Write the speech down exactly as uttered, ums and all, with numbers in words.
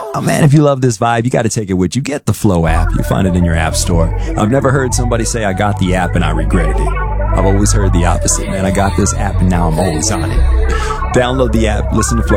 Oh man, if you love this vibe, you got to take it with you. Get the Flow app. You find it in your app store. I've never heard somebody say I got the app and I regretted it. I've always heard the opposite, man. I got this app and now I'm always on it. Download the app, listen to Flow